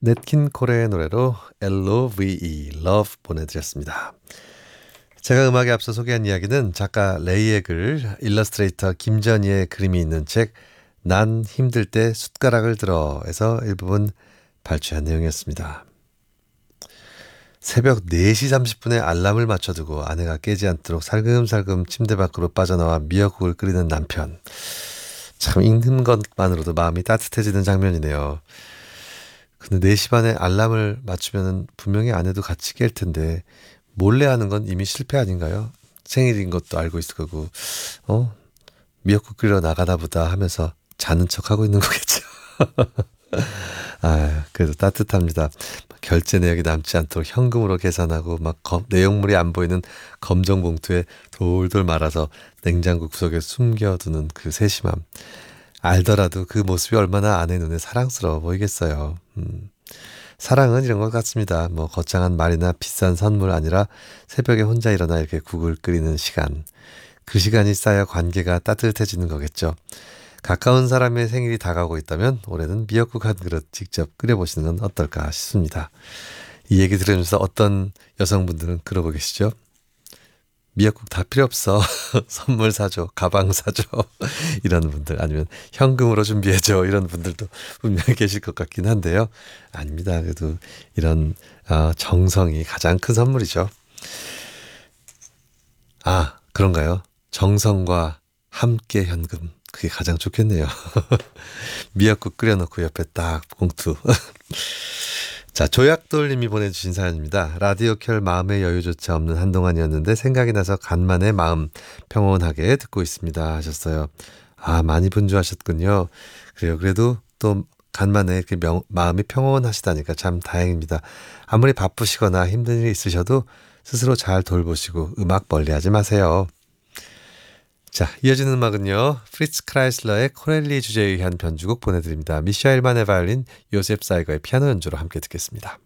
넷킨 콜의 노래로 LOVE, Love 보내드렸습니다. 제가 음악에 앞서 소개한 이야기는 작가 레이의 글, 일러스트레이터 김전희의 그림이 있는 책 난 힘들 때 숟가락을 들어에서 일부분 발췌한 내용이었습니다. 새벽 4시 30분에 알람을 맞춰두고 아내가 깨지 않도록 살금살금 침대 밖으로 빠져나와 미역국을 끓이는 남편. 참 읽는 것만으로도 마음이 따뜻해지는 장면이네요. 근데 4시 반에 알람을 맞추면 분명히 아내도 같이 깰 텐데 몰래 하는 건 이미 실패 아닌가요? 생일인 것도 알고 있을 거고 미역국 끓이러 나가나 보다 하면서 자는 척하고 있는 거겠죠. 아, 그래도 따뜻합니다. 결제 내역이 남지 않도록 현금으로 계산하고 막 내용물이 안 보이는 검정 봉투에 돌돌 말아서 냉장고 구석에 숨겨두는 그 세심함. 알더라도 그 모습이 얼마나 아내 눈에 사랑스러워 보이겠어요. 사랑은 이런 것 같습니다. 뭐 거창한 말이나 비싼 선물 아니라 새벽에 혼자 일어나 이렇게 국을 끓이는 시간. 그 시간이 쌓여 관계가 따뜻해지는 거겠죠. 가까운 사람의 생일이 다가오고 있다면 올해는 미역국 한 그릇 직접 끓여보시는 건 어떨까 싶습니다. 이 얘기 들으면서 어떤 여성분들은 그러고 계시죠? 미역국 다 필요 없어. 선물 사줘. 가방 사줘. 이런 분들 아니면 현금으로 준비해줘. 이런 분들도 분명히 계실 것 같긴 한데요. 아닙니다. 그래도 이런 정성이 가장 큰 선물이죠. 아, 그런가요? 정성과 함께 현금. 그게 가장 좋겠네요. 미역국 끓여놓고 옆에 딱 봉투. 자, 조약돌님이 보내주신 사연입니다. 라디오 켤 마음의 여유조차 없는 한동안이었는데 생각이 나서 간만에 마음 평온하게 듣고 있습니다 하셨어요. 아, 많이 분주하셨군요. 그래요. 그래도 또 간만에 이렇게 마음이 평온하시다니까 참 다행입니다. 아무리 바쁘시거나 힘든 일이 있으셔도 스스로 잘 돌보시고 음악 멀리하지 마세요. 자, 이어지는 음악은요. 프리츠 크라이슬러의 코렐리 주제에 의한 변주곡 보내드립니다. 미샤엘 만의 바이올린, 요셉 사이거의 피아노 연주로 함께 듣겠습니다.